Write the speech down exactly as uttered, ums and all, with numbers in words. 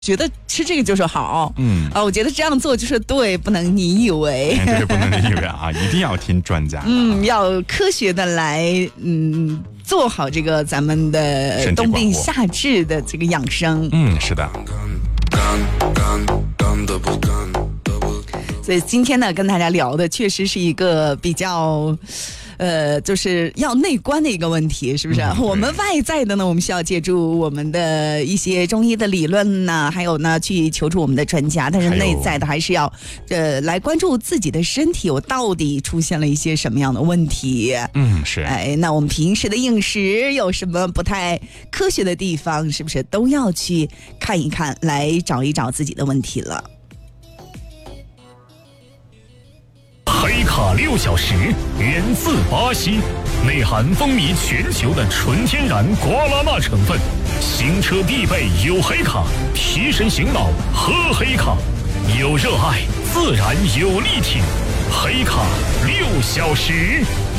觉得吃这个就是好，嗯啊，我觉得这样做就是对，不能你以为， 对，不能你以为啊，一定要听专家， 嗯，要科学的来，嗯，做好这个咱们的冬病夏治的这个养生， 嗯，是的。 所以今天呢，跟大家聊的确实是一个比较。呃，就是要内观的一个问题，是不是？嗯、我们外在的呢，我们需要借助我们的一些中医的理论呢，还有呢，去求助我们的专家。但是内在的还是要呃来关注自己的身体，我到底出现了一些什么样的问题？ 嗯，是。 哎，那我们平时的饮食有什么不太科学的地方？是不是都要去看一看，来找一找自己的问题了？ 黑卡六小时源自巴西，内含风靡全球的纯天然瓜拉纳成分，行车必备有黑卡，提神醒脑喝黑卡，有热爱自然有力挺，黑卡六小时。